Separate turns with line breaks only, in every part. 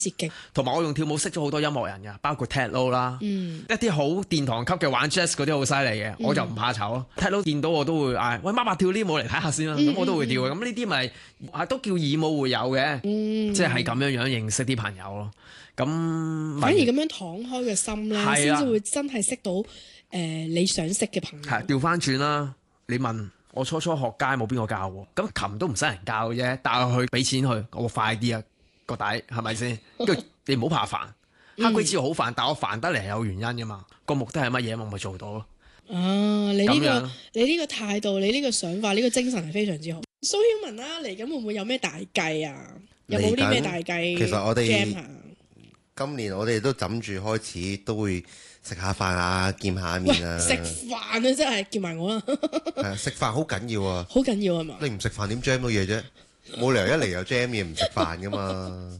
捷徑。
同埋我用跳舞識咗好多音樂人㗎，包括 Ted Lo 啦，一啲好殿堂級嘅玩 jazz 嗰啲好犀利嘅，我就唔怕醜咯。Ted Lo 見到我都會嗌，喂，媽媽跳呢舞嚟睇下先啦，咁我都會跳嘅。咁呢啲咪都叫耳舞會有嘅，即係咁樣認識啲朋友咯。咁
反而咁樣敞開嘅心咧，先至會真係識到你想識嘅朋友。
係調翻轉啦，你問我初學街冇邊個教喎，咁琴都唔使人教嘅啫，帶我去俾錢去，我快啲啊個底係咪先？跟住你唔好怕煩，黑鬼知道好煩，但我煩得嚟係有原因㗎嘛，個目的係乜嘢我咪做到咯。
你呢個態度，你呢個想法，呢個精神係非常之好。蘇曉文啦，嚟緊會唔會有咩大計啊？有冇啲咩大計？
其實我哋今年我哋都枕住開始都會食下飯啊，見下面啊。
食飯啊，真係叫埋我啦。
係食飯好緊要啊！
好緊要係嘛？
你唔食飯點 jam 到嘢啫？冇理由一嚟又 jam 嘢唔食飯噶嘛。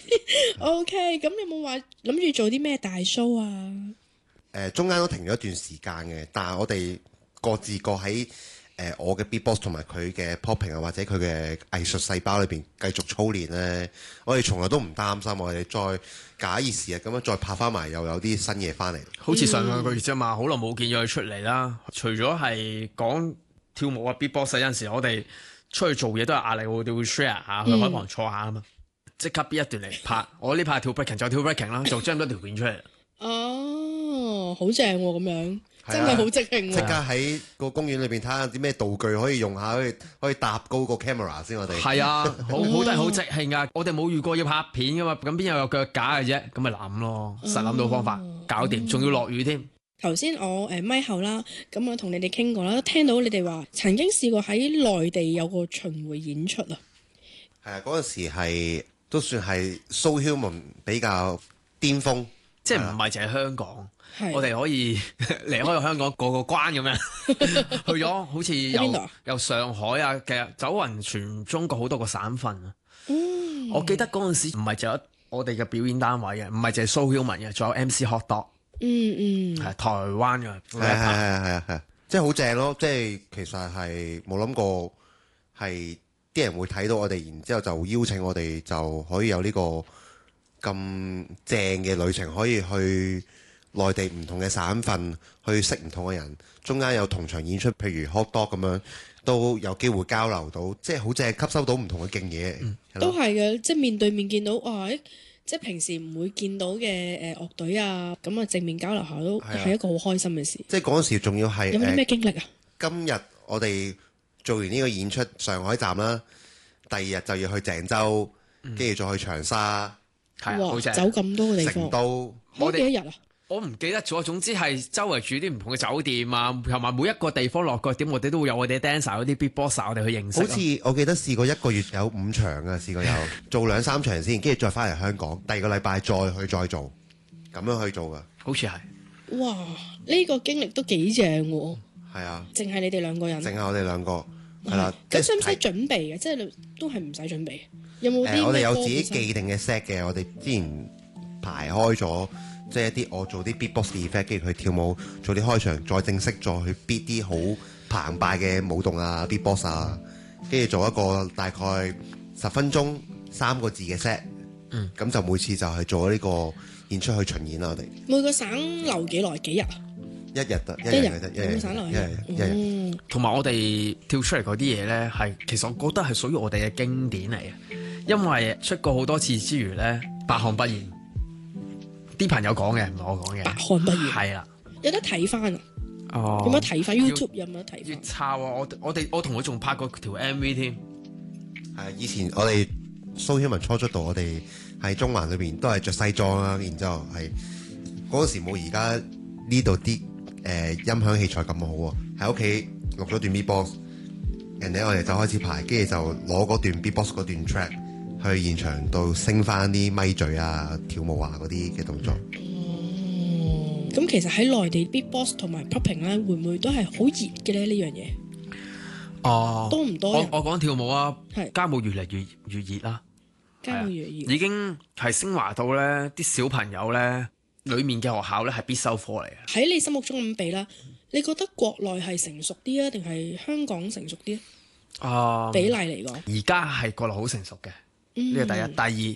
OK， 咁你有冇話諗住做啲咩大 show 啊？
中間都停咗一段時間嘅，但係我哋各自喺我嘅 beatbox 同埋佢嘅 popping 啊，或者佢嘅藝術細胞裏邊繼續操練咧，我哋從來都唔擔心，我哋再假以時日咁樣再拍翻埋，又有啲新嘢翻嚟。
好似上兩個月啫嘛，好耐冇見咗佢出嚟啦。除咗係講跳舞啊 beatbox 有陣時我哋出去做嘢都有壓力，我哋會 share 下去海旁坐下啊嘛，即刻編一段嚟拍。我呢排跳 breaking 就跳 breaking 啦，就將咗條片出嚟。
哦，好正喎，咁樣真係好即興喎！
即刻喺個公園裏邊睇下啲咩道具可以用下，可以搭高個 camera 先。我哋
係啊，好多係好即興噶。我哋冇遇過要拍片噶嘛，咁邊有腳架嘅啫？咁咪諗咯，實諗到方法搞掂，仲要落雨添。
頭先我咪後啦，咁我同你哋傾過啦，聽到你哋話曾經試過喺內地有個巡迴演出啊。
係啊，嗰陣時都算係蘇曉文比較巔峰。
即係唔係淨係香港，我哋可以離開香港過個關咁樣，去咗好似由上海啊，其實走勻全中國好多個省份啊。我記得嗰陣時唔係淨係我哋嘅表演單位嘅，唔係淨係蘇曉文嘅，仲有 MC Hot Dog。係台灣嘅。
係，即係好正咯！即係其實係冇諗過係啲人會睇到我哋，然之後就邀請我哋，就可以有呢個咁正嘅旅程，可以去內地唔同嘅省份去識唔同嘅人，中間有同場演出，譬如 Hot Dog 咁樣，都有機會交流到，即係好正，吸收到唔同嘅勁嘢。
都係嘅，即係面對面見到，即係平時唔會見到嘅樂隊啊，咁啊正面交流下都係一個好開心嘅事。
即係嗰陣時仲要係
有冇啲咩經歷啊？
今日我哋做完呢個演出上海站啦，第二日就要去鄭州，跟住再去長沙。
哇！走咁多個地方，
成都
開幾多日啊？
我唔記得咗，總之係周圍住啲唔同嘅酒店啊，同埋每一個地方落腳點，我哋都會有我哋 dancer 嗰啲 beatboxer，我哋去認識。
好似我記得試過一個月有5場啊，試過有做2-3場先，跟住再翻嚟香港，第二個禮拜再做，咁樣去做噶。
好似係。
哇！呢個經歷都幾正喎。
係啊。
淨係你哋兩個人。
淨係我哋兩個，係啦。
咁使唔使準備嘅？即係都係唔使準備。有冇啲
我哋有自己既定嘅 set 嘅，我哋之前排開咗，即係一啲我做啲 beatbox effect， 跟住佢跳舞做啲開場，再正式再去 beat 啲好澎湃嘅舞動啊 beatbox 啊，跟住做一個大概10分鐘3個字嘅 set，咁就每次就係做呢個演出去巡演啦。我哋
每個省留幾耐？幾日啊？
一日嘅
每個省留一日。
同埋我哋跳出嚟嗰啲嘢咧，係其實我覺得係屬於我哋嘅經典嚟嘅。因為出過好多次之餘咧，百看不厭。啲朋友講嘅，唔係我講嘅。
百看不厭
係啦，
有得睇翻啊！
哦，
有冇睇翻 YouTube？有冇得睇？
越抄啊！我同佢仲拍過條 MV 添。
係以前我哋蘇曉文初出道，我哋喺中環裏邊都係着西裝啦，然之後係嗰陣時冇而家呢度啲音響器材咁好喎，喺屋企錄咗段 beatbox，人哋我哋就開始排，跟住就攞嗰段 beatbox 嗰段 track。去現場度升翻啲咪嘴啊、跳舞啊嗰啲嘅動作。
咁其實喺內地 beatbox 同埋 popping 咧，會唔會都係好熱嘅咧？呢樣嘢多唔多？
我講跳舞啊，街舞越嚟越熱啦。
街舞越熱，
已經係升華到咧啲小朋友咧，裡面嘅學校咧係必修課嚟嘅。
喺你心目中咁比啦，你覺得國內係成熟啲啊，定係香港成熟啲啊？比例嚟講，
而家係國內好成熟嘅。呢個第一，第二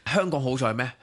香港好在咩？